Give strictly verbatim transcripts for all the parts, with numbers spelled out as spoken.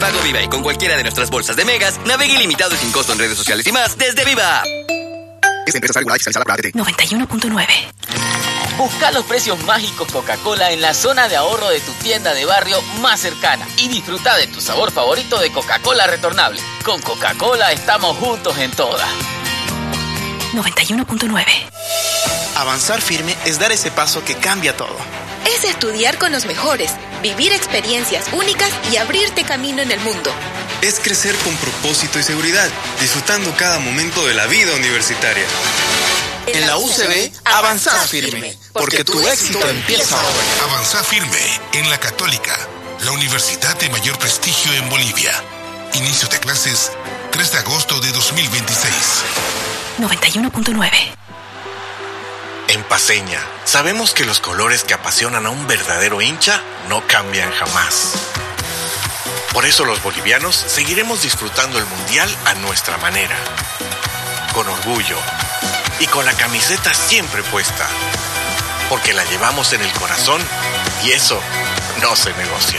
Pago Viva y con cualquiera de nuestras bolsas de megas, navegue ilimitado y sin costo en redes sociales y más desde Viva. Esta empresa está regulada y fiscalizada por A T T. noventa y uno punto nueve. Busca los precios mágicos Coca-Cola en la zona de ahorro de tu tienda de barrio más cercana y disfruta de tu sabor favorito de Coca-Cola retornable. Con Coca-Cola estamos juntos en todas. noventa y uno punto nueve. Avanzar firme es dar ese paso que cambia todo. Es estudiar con los mejores, vivir experiencias únicas y abrirte camino en el mundo. Es crecer con propósito y seguridad, disfrutando cada momento de la vida universitaria. En la U C B, avanzá firme, porque tu éxito empieza ahora. Avanzá firme en la Católica, la universidad de mayor prestigio en Bolivia. Inicio de clases tres de agosto de dos mil veintiséis. noventa y uno punto nueve. En Paceña, sabemos que los colores que apasionan a un verdadero hincha no cambian jamás. Por eso los bolivianos seguiremos disfrutando el Mundial a nuestra manera, con orgullo y con la camiseta siempre puesta, porque la llevamos en el corazón y eso no se negocia.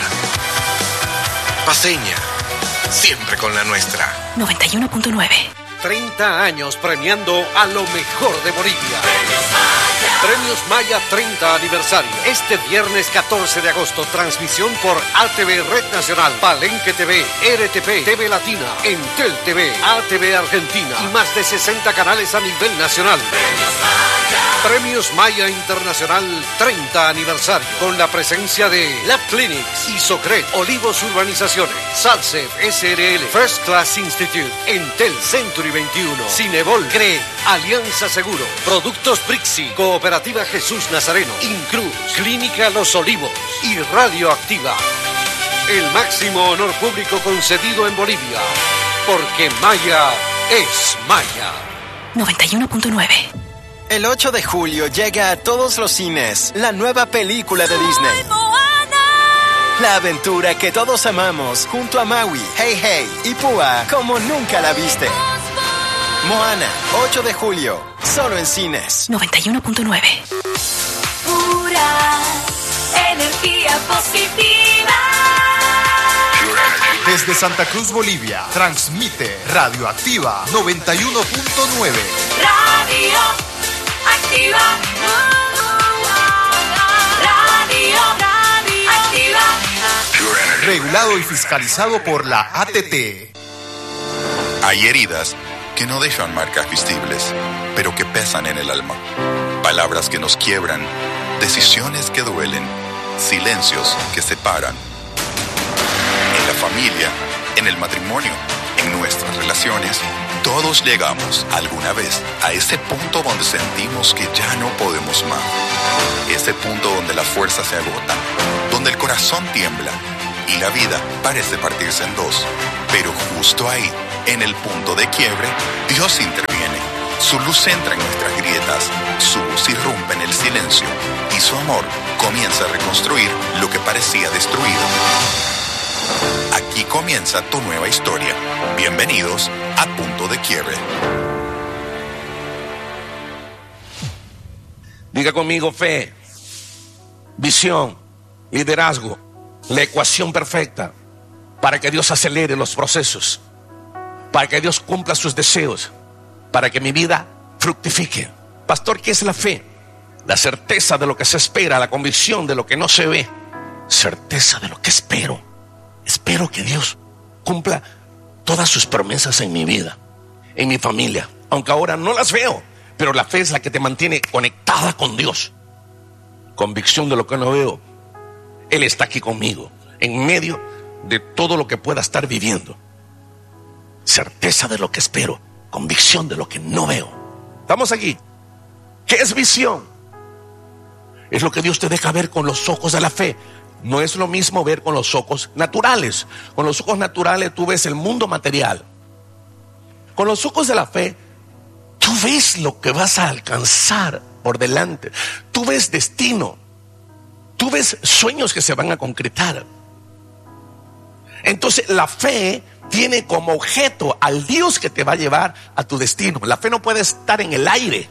Paceña, siempre con la nuestra. noventa y uno punto nueve. treinta años premiando a lo mejor de Bolivia. Premios Maya treinta aniversario. Este viernes catorce de agosto, transmisión por A T V Red Nacional, Palenque T V, R T P, T V Latina, Entel T V, A T V Argentina y más de sesenta canales a nivel nacional. Premios Maya Internacional treinta aniversario, con la presencia de Lab Clinics, Isocred, Olivos Urbanizaciones, Salsef S R L, First Class Institute, Entel Century veintiuno, Cinebol, CRE, Alianza Seguro, Productos Brixi, Cooperativa Jesús Nazareno, Incruz, Clínica Los Olivos y Radioactiva. El máximo honor público concedido en Bolivia, porque Maya es Maya. noventa y uno punto nueve. El ocho de julio llega a todos los cines la nueva película de Disney. La aventura que todos amamos, junto a Maui, Hey Hey y Púa, como nunca la viste. Moana, ocho de julio, solo en cines. noventa y uno punto nueve. Pura energía positiva. Desde Santa Cruz, Bolivia, transmite Radioactiva noventa y uno punto nueve. Radio Activa. Radio, radio Activa. Regulado y fiscalizado por la A T T. Hay heridas que no dejan marcas visibles, pero que pesan en el alma. Palabras que nos quiebran, decisiones que duelen, silencios que separan. En la familia, en el matrimonio, en nuestras relaciones, todos llegamos alguna vez a ese punto donde sentimos que ya no podemos más. Ese punto donde las fuerzas se agotan, donde el corazón tiembla y la vida parece partirse en dos. Pero justo ahí, en el punto de quiebre, Dios interviene. Su luz entra en nuestras grietas, su voz irrumpe en el silencio y su amor comienza a reconstruir lo que parecía destruido. Aquí comienza tu nueva historia. Bienvenidos a Punto de Quiebre. Diga conmigo: fe, visión, liderazgo, la ecuación perfecta para que Dios acelere los procesos, para que Dios cumpla sus deseos, para que mi vida fructifique. Pastor, ¿qué es la fe? La certeza de lo que se espera, la convicción de lo que no se ve. Certeza de lo que espero. Espero que Dios cumpla todas sus promesas en mi vida, en mi familia, aunque ahora no las veo, pero la fe es la que te mantiene conectada con Dios. Convicción de lo que no veo. Él está aquí conmigo, en medio de todo lo que pueda estar viviendo. Certeza de lo que espero, convicción de lo que no veo. Estamos aquí. ¿Qué es visión? Es lo que Dios te deja ver con los ojos de la fe. No es lo mismo ver con los ojos naturales. Con los ojos naturales tú ves el mundo material. Con los ojos de la fe, tú ves lo que vas a alcanzar por delante. Tú ves destino. Tú ves sueños que se van a concretar. Entonces la fe tiene como objeto al Dios que te va a llevar a tu destino. La fe no puede estar en el aire.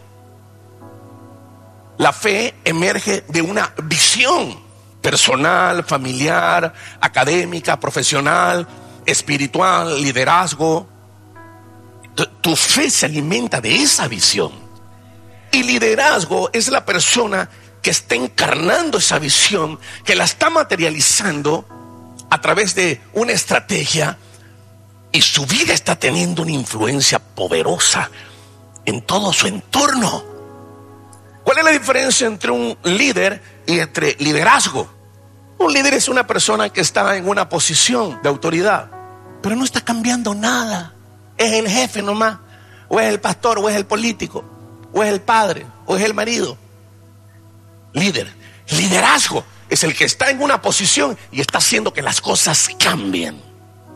La fe emerge de una visión personal, familiar, académica, profesional, espiritual, liderazgo. Tu, tu fe se alimenta de esa visión. Y liderazgo es la persona que está encarnando esa visión, que la está materializando a través de una estrategia, y su vida está teniendo una influencia poderosa en todo su entorno. ¿Cuál es la diferencia entre un líder y entre liderazgo? Un líder es una persona que está en una posición de autoridad, pero no está cambiando nada. Es el jefe nomás, o es el pastor, o es el político, o es el padre, o es el marido. Líder, liderazgo es el que está en una posición y está haciendo que las cosas cambien.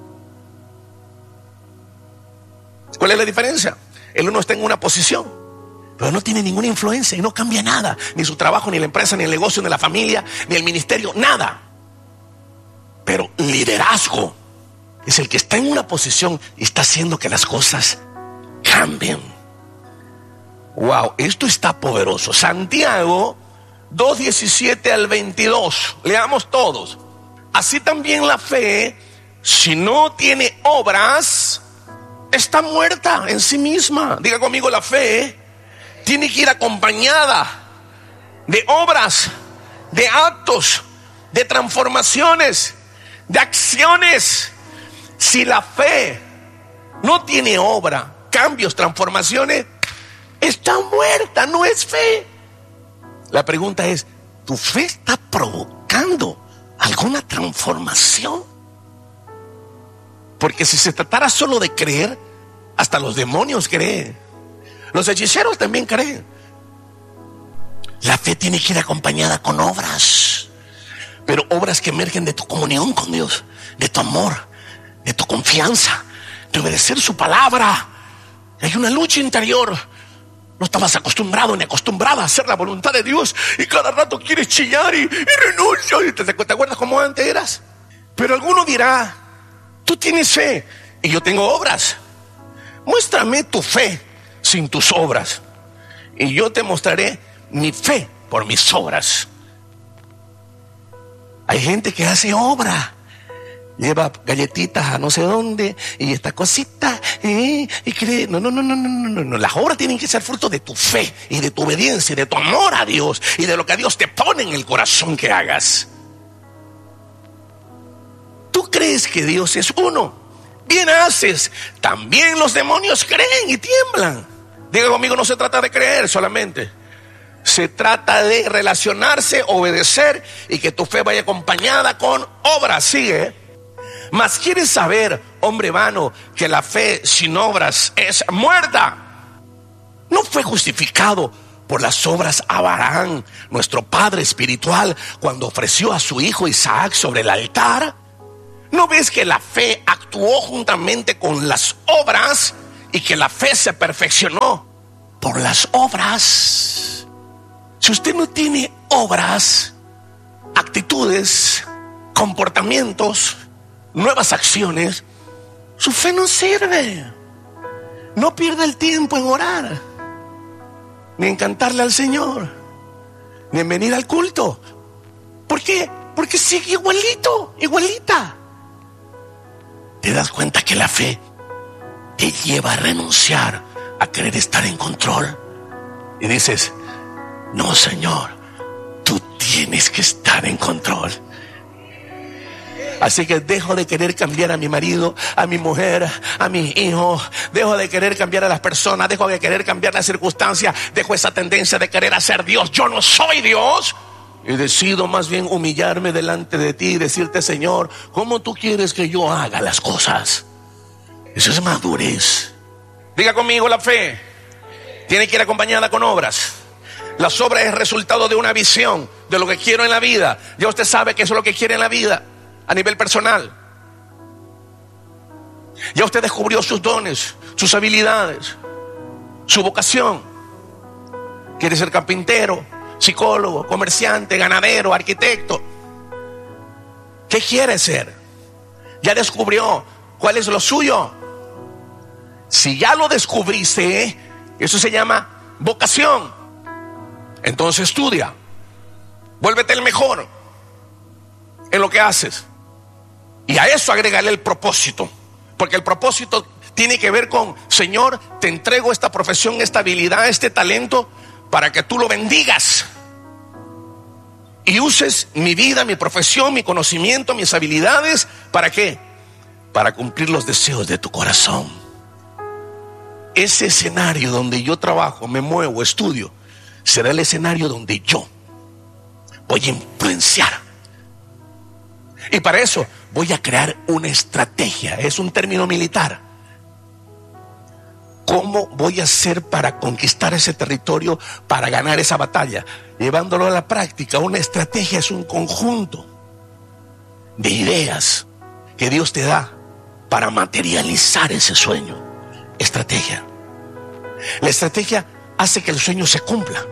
¿Cuál es la diferencia? El uno está en una posición, pero no tiene ninguna influencia y no cambia nada. Ni su trabajo, ni la empresa, ni el negocio, ni la familia, ni el ministerio, nada. Pero liderazgo es el que está en una posición y está haciendo que las cosas cambien. Wow, esto está poderoso. Santiago dos, diecisiete al veintidós. Leamos todos. Así también la fe, si no tiene obras, está muerta en sí misma. Diga conmigo, la fe tiene que ir acompañada de obras, de actos, de transformaciones, de acciones. Si la fe no tiene obra, cambios, transformaciones, está muerta, no es fe. La pregunta es, ¿tu fe está provocando alguna transformación? Porque si se tratara solo de creer, hasta los demonios creen. Los hechiceros también creen. La fe tiene que ir acompañada con obras, pero obras que emergen de tu comunión con Dios, de tu amor, de tu confianza, de obedecer su palabra. Hay una lucha interior. No estabas acostumbrado ni acostumbrada a hacer la voluntad de Dios y cada rato quieres chillar y, y renuncias. ¿Te, te acuerdas cómo antes eras? Pero alguno dirá, tú tienes fe y yo tengo obras. Muéstrame tu fe sin tus obras y yo te mostraré mi fe por mis obras. Hay gente que hace obra, lleva galletitas a no sé dónde y esta cosita eh, y cree, no, no, no, no, no, no, no. Las obras tienen que ser fruto de tu fe y de tu obediencia y de tu amor a Dios y de lo que Dios te pone en el corazón que hagas. ¿Tú crees que Dios es uno? Bien haces. También los demonios creen y tiemblan. Diga conmigo, no se trata de creer solamente. Se trata de relacionarse, obedecer y que tu fe vaya acompañada con obras. Sigue. Mas quieres saber, hombre vano, que la fe sin obras es muerta. ¿No fue justificado por las obras Abraham, nuestro padre espiritual, cuando ofreció a su hijo Isaac sobre el altar? ¿No ves que la fe actuó juntamente con las obras y que la fe se perfeccionó por las obras? Si usted no tiene obras, actitudes, comportamientos, nuevas acciones, su fe no sirve. No pierda el tiempo en orar, ni en cantarle al Señor, ni en venir al culto. ¿Por qué? Porque sigue igualito, igualita. Te das cuenta que la fe te lleva a renunciar a querer estar en control. Y dices, no, Señor, tú tienes que estar en control. Así que dejo de querer cambiar a mi marido, a mi mujer, a mis hijos. Dejo de querer cambiar a las personas. Dejo de querer cambiar las circunstancias. Dejo esa tendencia de querer hacer Dios. Yo no soy Dios. Y decido más bien humillarme delante de ti y decirte, Señor, ¿cómo tú quieres que yo haga las cosas? Eso es madurez. Diga conmigo, la fe tiene que ir acompañada con obras. Las obras es resultado de una visión de lo que quiero en la vida. Ya usted sabe que eso es lo que quiere en la vida a nivel personal. Ya usted descubrió sus dones, sus habilidades, su vocación. Quiere ser carpintero, psicólogo, comerciante, ganadero, arquitecto. ¿Qué quiere ser? Ya descubrió cuál es lo suyo. Si ya lo descubriste, eso se llama vocación. Entonces estudia, vuélvete el mejor en lo que haces. Y a eso agrégale el propósito. Porque el propósito tiene que ver con: Señor, te entrego esta profesión, esta habilidad, este talento, para que tú lo bendigas y uses mi vida, mi profesión, mi conocimiento, mis habilidades. ¿Para qué? Para cumplir los deseos de tu corazón. Ese escenario donde yo trabajo, me muevo, estudio, será el escenario donde yo voy a influenciar. Y para eso voy a crear una estrategia. Es un término militar. ¿Cómo voy a hacer para conquistar ese territorio, para ganar esa batalla? Llevándolo a la práctica. Una estrategia es un conjunto de ideas que Dios te da para materializar ese sueño. Estrategia. La estrategia hace que el sueño se cumpla,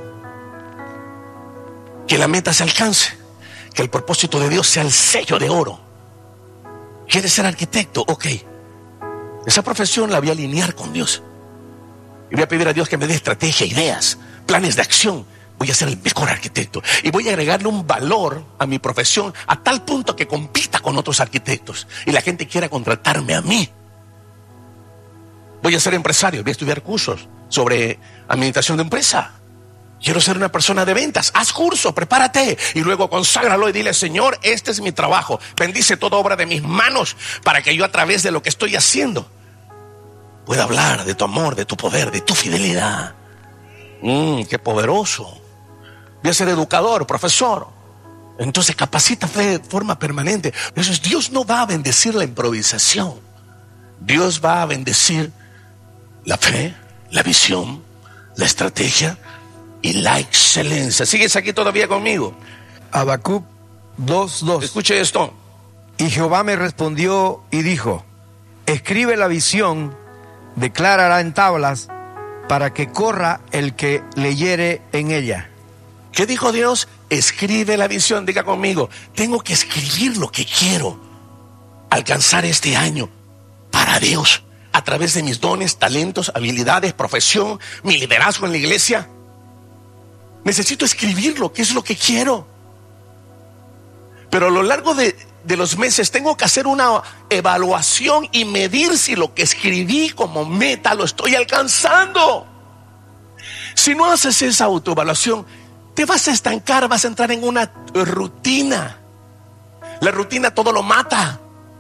que la meta se alcance, que el propósito de Dios sea el sello de oro. ¿Quieres ser arquitecto? Ok. Esa profesión la voy a alinear con Dios. Y voy a pedir a Dios que me dé estrategia, ideas, planes de acción. Voy a ser el mejor arquitecto. Y voy a agregarle un valor a mi profesión a tal punto que compita con otros arquitectos y la gente quiera contratarme a mí. Voy a ser empresario. Voy a estudiar cursos sobre administración de empresa. Quiero ser una persona de ventas. Haz curso, prepárate y luego conságralo y dile: Señor, este es mi trabajo. Bendice toda obra de mis manos para que yo, a través de lo que estoy haciendo, pueda hablar de tu amor, de tu poder, de tu fidelidad. Mmm, qué poderoso. Voy a ser educador, profesor. Entonces capacita de forma permanente. Eso es, Dios no va a bendecir la improvisación. Dios va a bendecir la fe, la visión, la estrategia y la excelencia. ¿Sigues aquí todavía conmigo? Habacuc dos dos. Escuche esto. Y Jehová me respondió y dijo: escribe la visión, declárala en tablas, para que corra el que leyere en ella. ¿Qué dijo Dios? Escribe la visión. Diga conmigo: tengo que escribir lo que quiero alcanzar este año para Dios, a través de mis dones, talentos, habilidades, profesión, mi liderazgo en la iglesia. Necesito escribirlo, ¿qué es lo que quiero? Pero a lo largo de, de los meses tengo que hacer una evaluación y medir si lo que escribí como meta lo estoy alcanzando. Si no haces esa autoevaluación, te vas a estancar, vas a entrar en una rutina. La rutina todo lo mata.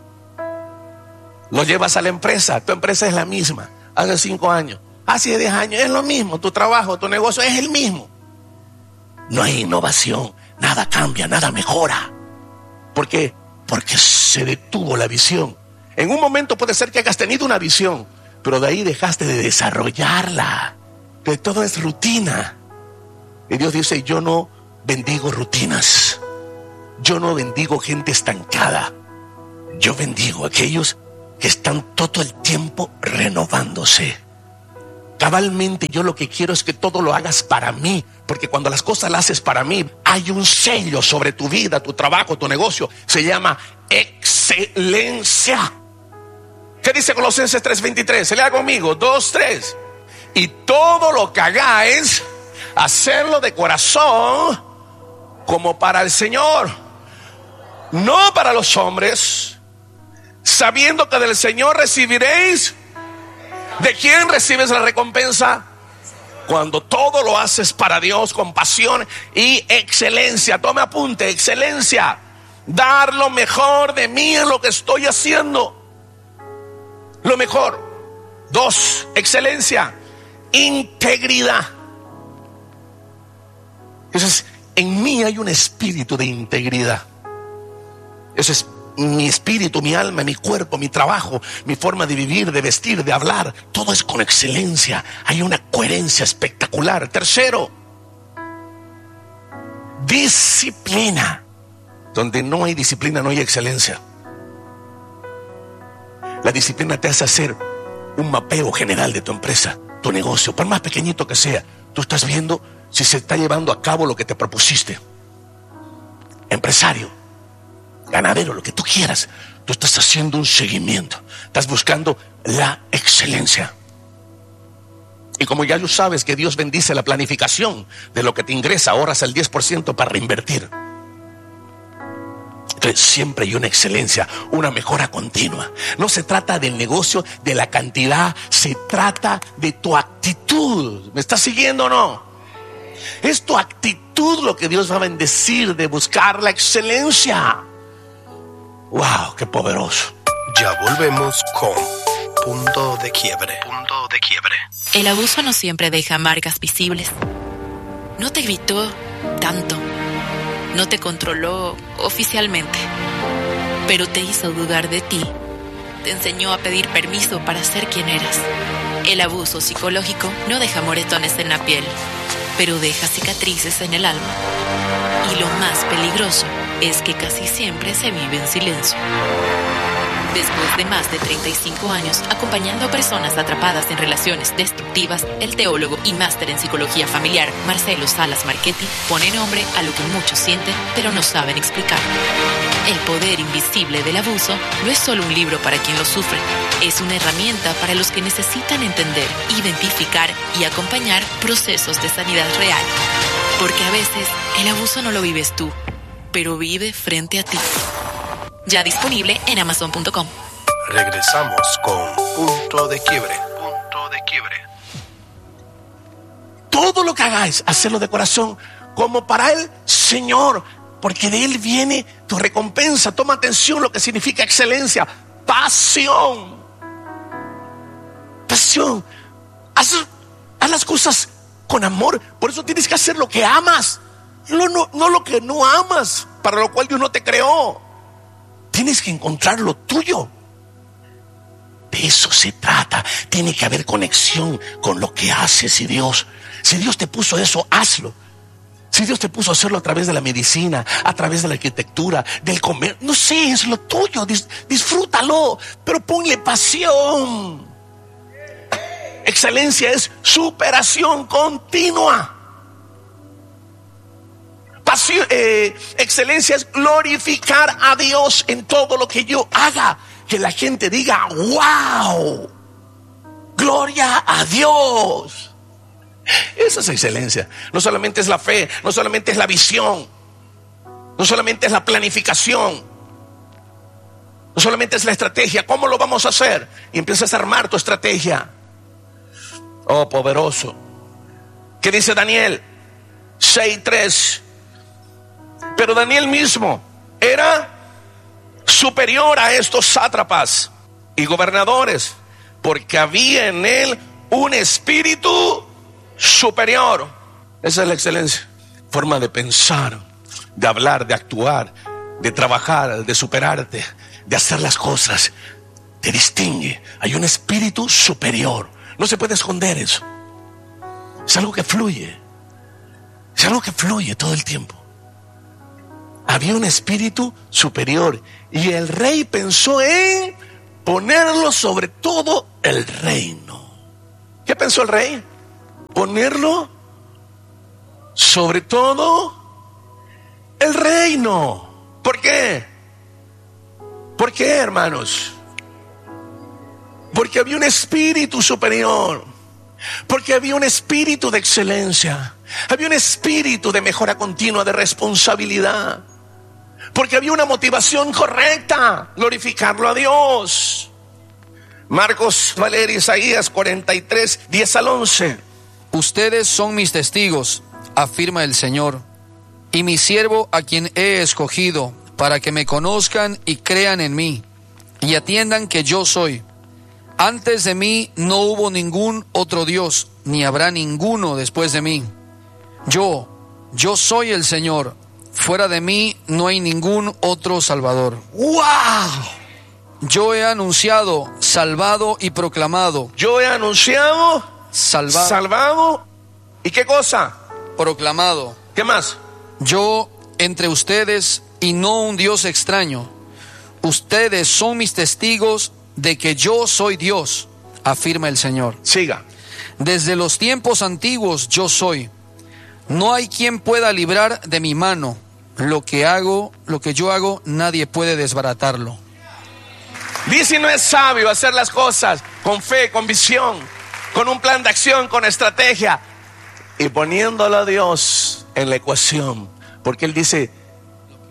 Lo llevas a la empresa, tu empresa es la misma, hace cinco años, hace diez años, es lo mismo, tu trabajo, tu negocio es el mismo. No hay innovación, nada cambia, nada mejora. ¿Por qué? Porque se detuvo la visión. En un momento puede ser que hayas tenido una visión, pero de ahí dejaste de desarrollarla, que todo es rutina. Y Dios dice: yo no bendigo rutinas, yo no bendigo gente estancada, yo bendigo a aquellos que están todo el tiempo renovándose. Cabalmente, yo lo que quiero es que todo lo hagas para mí, porque cuando las cosas las haces para mí, hay un sello sobre tu vida, tu trabajo, tu negocio. Se llama excelencia. ¿Qué dice Colosenses tres veintitrés? Se lea conmigo, dos, tres. Y todo lo que hagáis, hacerlo de corazón, como para el Señor, no para los hombres, sabiendo que del Señor recibiréis. ¿De quién recibes la recompensa? Cuando todo lo haces para Dios con pasión y excelencia. Tome apunte: excelencia. Dar lo mejor de mí en lo que estoy haciendo. Lo mejor. Dos, excelencia. Integridad. Entonces, en mí hay un espíritu de integridad. Eso es mi espíritu, mi alma, mi cuerpo, mi trabajo, mi forma de vivir, de vestir, de hablar. Todo es con excelencia. Hay una coherencia espectacular. Tercero, disciplina. Donde no hay disciplina, no hay excelencia. La disciplina te hace hacer un mapeo general de tu empresa, tu negocio, por más pequeñito que sea. Tú estás viendo si se está llevando a cabo lo que te propusiste. Empresario, ganadero, lo que tú quieras, tú estás haciendo un seguimiento, estás buscando la excelencia. Y como ya lo sabes que Dios bendice la planificación de lo que te ingresa, ahorras el diez por ciento para reinvertir. Entonces siempre hay una excelencia, una mejora continua. No se trata del negocio, de la cantidad, se trata de tu actitud. ¿Me estás siguiendo o no? Es tu actitud lo que Dios va a bendecir, de buscar la excelencia. ¡Wow! ¡Qué poderoso! Ya volvemos con Punto de Quiebre. Punto de Quiebre. El abuso no siempre deja marcas visibles. No te gritó tanto. No te controló oficialmente. Pero te hizo dudar de ti. Te enseñó a pedir permiso para ser quien eras. El abuso psicológico no deja moretones en la piel, pero deja cicatrices en el alma. Y lo más peligroso es que casi siempre se vive en silencio. Después de más de treinta y cinco años acompañando a personas atrapadas en relaciones destructivas, el teólogo y máster en psicología familiar Marcelo Salas Marchetti pone nombre a lo que muchos sienten pero no saben explicar. El poder invisible del abuso no es solo un libro para quien lo sufre, es una herramienta para los que necesitan entender, identificar y acompañar procesos de sanidad real. Porque a veces el abuso no lo vives tú, pero vive frente a ti. Ya disponible en amazon punto com. Regresamos con Punto de Quiebre. Punto de Quiebre. Todo lo que hagáis, hacerlo de corazón, como para el Señor, porque de Él viene tu recompensa. Toma atención lo que significa excelencia. Pasión. Pasión. Haz, haz las cosas con amor. Por eso tienes que hacer lo que amas. No, no, no lo que no amas, para lo cual Dios no te creó. Tienes que encontrar lo tuyo. De eso se trata. Tiene que haber conexión con lo que haces. Y Dios, si Dios te puso eso, hazlo. Si Dios te puso a hacerlo a través de la medicina, a través de la arquitectura, del comer, no sé, es lo tuyo. Dis, disfrútalo, pero ponle pasión. Excelencia es superación continua. Pasión, eh, excelencia es glorificar a Dios en todo lo que yo haga. Que la gente diga, wow, gloria a Dios. Esa es excelencia. No solamente es la fe, no solamente es la visión, no solamente es la planificación, no solamente es la estrategia. ¿Cómo lo vamos a hacer? Y empiezas a armar tu estrategia. Oh, poderoso. ¿Qué dice Daniel? seis tres. Pero Daniel mismo era superior a estos sátrapas y gobernadores, porque había en él un espíritu superior. Esa es la excelencia. Forma de pensar, de hablar, de actuar, de trabajar, de superarte, de hacer las cosas. Te distingue. Hay un espíritu superior. No se puede esconder eso. Es algo que fluye. Es algo que fluye todo el tiempo. Había un espíritu superior y el rey pensó en ponerlo sobre todo el reino. ¿Qué pensó el rey? Ponerlo sobre todo el reino. ¿Por qué? ¿Por qué, hermanos? Porque había un espíritu superior. Porque había un espíritu de excelencia. Había un espíritu de mejora continua, de responsabilidad. Porque había una motivación correcta, glorificarlo a Dios. Marcos, Valeria, Isaías cuarenta y tres, diez al once. Ustedes son mis testigos, afirma el Señor, y mi siervo a quien he escogido, para que me conozcan y crean en mí, y atiendan que yo soy. Antes de mí no hubo ningún otro Dios, ni habrá ninguno después de mí. Yo, yo soy el Señor. Fuera de mí no hay ningún otro Salvador. ¡Wow! Yo he anunciado, salvado y proclamado. Yo he anunciado, salvado, salvado. ¿Y qué cosa? Proclamado. ¿Qué más? Yo entre ustedes y no un Dios extraño. Ustedes son mis testigos de que yo soy Dios, afirma el Señor. Siga. Desde los tiempos antiguos yo soy. No hay quien pueda librar de mi mano. Lo que hago, lo que yo hago, nadie puede desbaratarlo. Dice, no es sabio hacer las cosas con fe, con visión, con un plan de acción, con estrategia y poniéndolo a Dios en la ecuación. Porque Él dice,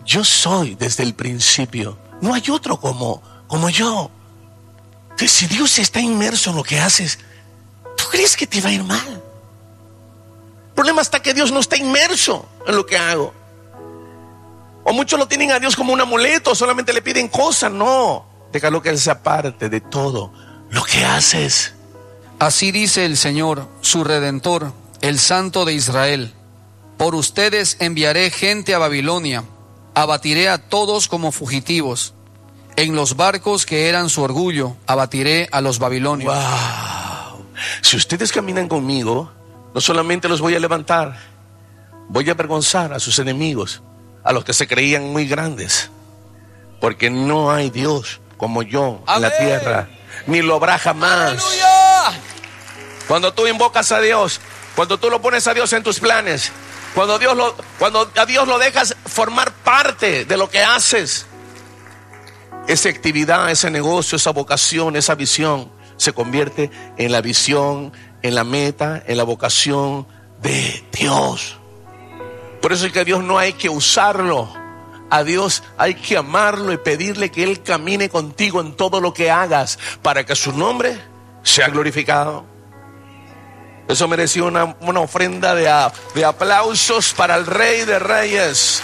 yo soy desde el principio. No hay otro como, como yo. Entonces, si Dios está inmerso en lo que haces, ¿tú crees que te va a ir mal? El problema está que Dios no está inmerso en lo que hago. O muchos lo tienen a Dios como un amuleto, solamente le piden cosas. No, déjalo que Él sea parte de todo lo que haces. Así dice el Señor, su Redentor, el Santo de Israel. Por ustedes enviaré gente a Babilonia, abatiré a todos como fugitivos. En los barcos que eran su orgullo, abatiré a los babilonios. Wow. Si ustedes caminan conmigo, no solamente los voy a levantar, voy a avergonzar a sus enemigos, a los que se creían muy grandes, porque no hay Dios como yo en la tierra, ni lo habrá jamás. ¡Aleluya! Cuando tú invocas a Dios, cuando tú lo pones a Dios en tus planes, cuando Dios lo, cuando a Dios lo dejas formar parte de lo que haces, esa actividad, ese negocio, esa vocación, esa visión se convierte en la visión, en la meta, en la vocación de Dios. Por eso es que a Dios no hay que usarlo. A Dios hay que amarlo y pedirle que Él camine contigo en todo lo que hagas para que su nombre sea glorificado. Eso mereció una, una ofrenda de, de aplausos para el Rey de Reyes.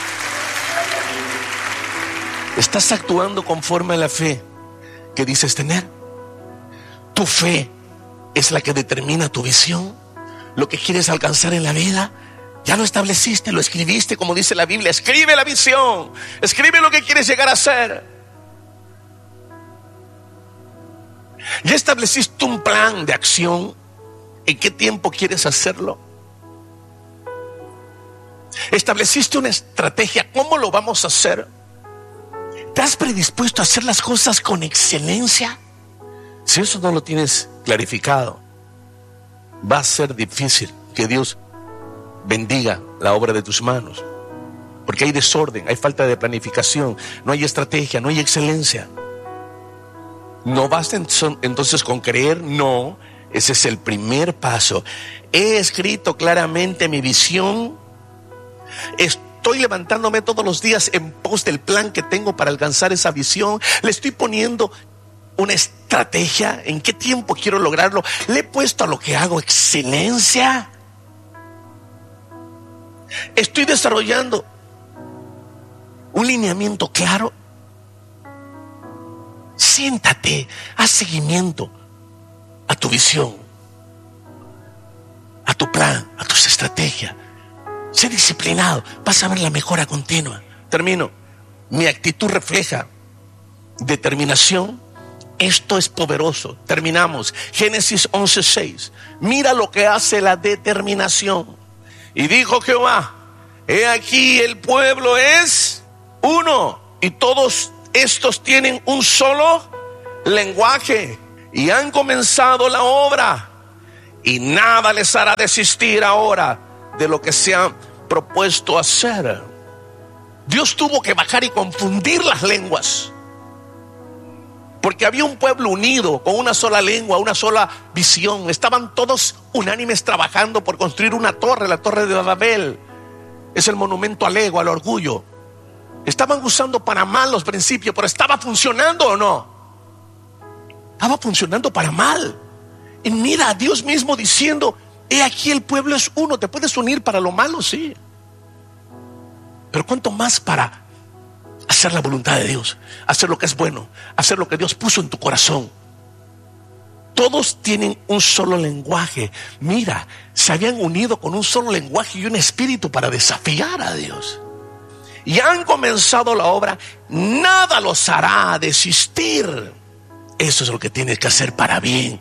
¿Estás actuando conforme a la fe que dices tener? Tu fe es la que determina tu visión, lo que quieres alcanzar en la vida. Ya lo estableciste, lo escribiste, como dice la Biblia. Escribe la visión, escribe lo que quieres llegar a ser. Ya estableciste un plan de acción. ¿En qué tiempo quieres hacerlo? Estableciste una estrategia. ¿Cómo lo vamos a hacer? ¿Estás predispuesto a hacer las cosas con excelencia? Si eso no lo tienes clarificado, va a ser difícil que Dios bendiga la obra de tus manos, porque hay desorden, hay falta de planificación, no hay estrategia, no hay excelencia. No basta entonces con creer, no, ese es el primer paso. He escrito claramente mi visión, estoy levantándome todos los días en pos del plan que tengo para alcanzar esa visión, le estoy poniendo una estrategia, en qué tiempo quiero lograrlo, le he puesto a lo que hago excelencia. Estoy desarrollando un lineamiento claro. Siéntate, haz seguimiento a tu visión, a tu plan, a tus estrategias. Sé disciplinado, vas a ver la mejora continua. Termino. Mi actitud refleja determinación. Esto es poderoso. Terminamos. Génesis once seis. Mira lo que hace la determinación. Y dijo Jehová: he aquí el pueblo es uno, y todos estos tienen un solo lenguaje, y han comenzado la obra, y nada les hará desistir ahora de lo que se han propuesto hacer. Dios tuvo que bajar y confundir las lenguas, porque había un pueblo unido, con una sola lengua, una sola visión. Estaban todos unánimes trabajando por construir una torre, la torre de Babel. Es el monumento al ego, al orgullo. Estaban usando para mal los principios, pero ¿estaba funcionando o no? Estaba funcionando para mal. Y mira a Dios mismo diciendo: he aquí el pueblo es uno. Te puedes unir para lo malo, sí, pero ¿cuánto más para hacer la voluntad de Dios, hacer lo que es bueno, hacer lo que Dios puso en tu corazón? Todos tienen un solo lenguaje. Mira, se habían unido con un solo lenguaje y un espíritu para desafiar a Dios. Y han comenzado la obra, nada los hará desistir. Eso es lo que tienes que hacer para bien.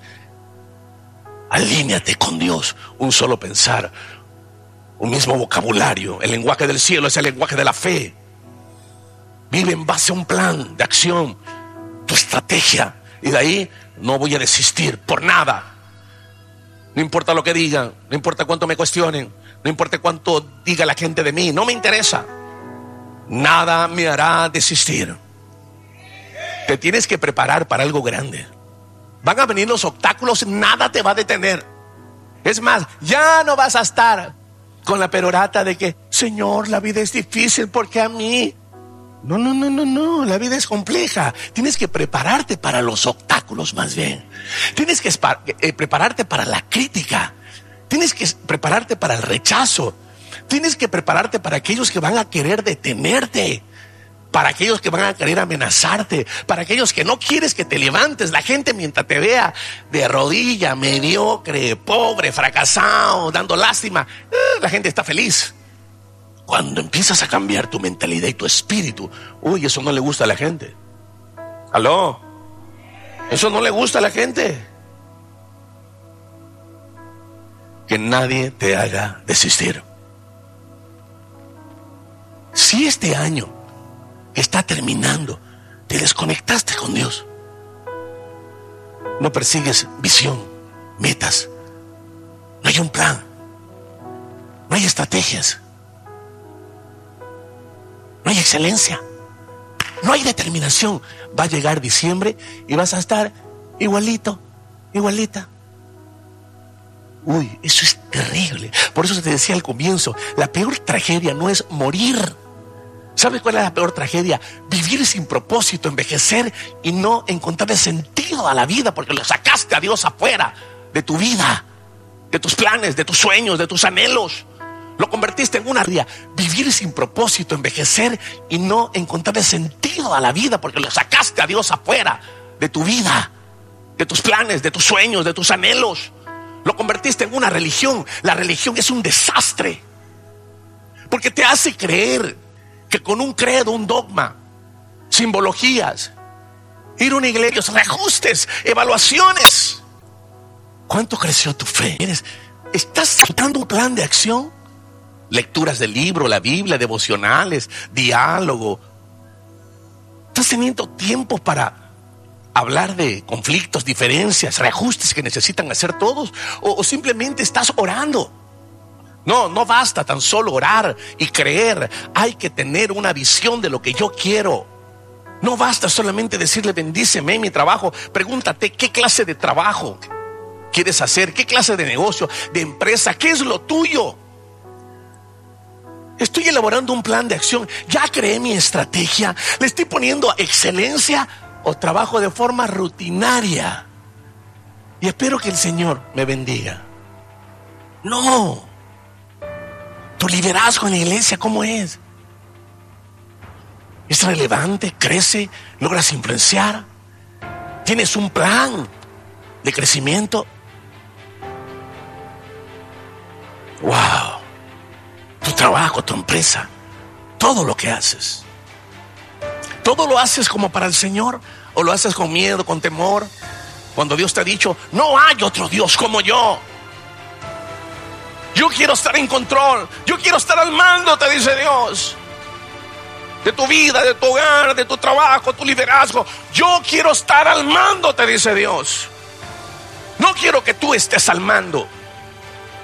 Alíneate con Dios, un solo pensar, un mismo vocabulario. El lenguaje del cielo es el lenguaje de la fe. Vive en base a un plan de acción, tu estrategia, y de ahí no voy a desistir por nada. No importa lo que digan, no importa cuánto me cuestionen, no importa cuánto diga la gente de mí, no me interesa. Nada me hará desistir. Te tienes que preparar para algo grande. Van a venir los obstáculos, nada te va a detener. Es más, ya no vas a estar con la perorata de que Señor, la vida es difícil porque a mí. No, no, no, no, no, la vida es compleja. Tienes que prepararte para los obstáculos más bien. Tienes que eh, prepararte para la crítica. Tienes que prepararte para el rechazo. Tienes que prepararte para aquellos que van a querer detenerte. Para aquellos que van a querer amenazarte. Para aquellos que no quieres que te levantes. La gente mientras te vea de rodilla, mediocre, pobre, fracasado, dando lástima, eh, la gente está feliz. Cuando empiezas a cambiar tu mentalidad y tu espíritu, uy, eso no le gusta a la gente. ¿Aló? Eso no le gusta a la gente. Que nadie te haga desistir. Si este año está terminando, te desconectaste con Dios, no persigues visión, metas, no hay un plan, no hay estrategias, no hay excelencia, no hay determinación, va a llegar diciembre y vas a estar igualito, igualita. Uy, eso es terrible. Por eso te decía al comienzo, la peor tragedia no es morir. ¿Sabes cuál es la peor tragedia? Vivir sin propósito, envejecer y no encontrarle sentido a la vida porque lo sacaste a Dios afuera de tu vida, de tus planes, de tus sueños, de tus anhelos. Lo convertiste en una vida. Vivir sin propósito, envejecer y no encontrarle sentido a la vida porque lo sacaste a Dios afuera de tu vida, de tus planes, de tus sueños, de tus anhelos. Lo convertiste en una religión. La religión es un desastre porque te hace creer que con un credo, un dogma, simbologías, ir a una iglesia, reajustes, evaluaciones. ¿Cuánto creció tu fe? ¿Estás dando un plan de acción? Lecturas del libro, la Biblia, devocionales, diálogo. ¿Estás teniendo tiempo para hablar de conflictos, diferencias, reajustes que necesitan hacer todos? ¿O, o simplemente estás orando? No, no basta tan solo orar y creer. Hay que tener una visión de lo que yo quiero. No basta solamente decirle bendíceme en mi trabajo. Pregúntate qué clase de trabajo quieres hacer, qué clase de negocio, de empresa, qué es lo tuyo. Estoy elaborando un plan de acción. Ya creé mi estrategia. Le estoy poniendo excelencia o trabajo de forma rutinaria. Y espero que el Señor me bendiga. No. Tu liderazgo en la iglesia, ¿cómo es? ¿Es relevante? ¿Crece? ¿Logras influenciar? ¿Tienes un plan de crecimiento? ¡Wow! Tu trabajo, tu empresa, todo lo que haces. ¿Todo lo haces como para el Señor? ¿O lo haces con miedo, con temor? Cuando Dios te ha dicho, no hay otro Dios como yo. Yo quiero estar en control. Yo quiero estar al mando, te dice Dios. De tu vida, de tu hogar, de tu trabajo, tu liderazgo. Yo quiero estar al mando, te dice Dios. No quiero que tú estés al mando.